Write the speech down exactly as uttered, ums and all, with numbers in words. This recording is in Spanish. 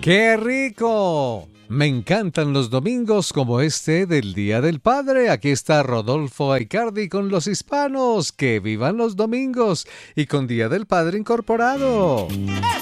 ¡Qué rico! Me encantan los domingos como este del Día del Padre. Aquí está Rodolfo Aicardi con los hispanos. ¡Que vivan los domingos! Y con Día del Padre incorporado.